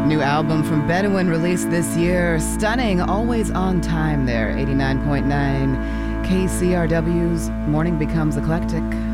New album from Bedouin released this year. Stunning, always on time there. 89.9 KCRW's Morning Becomes Eclectic.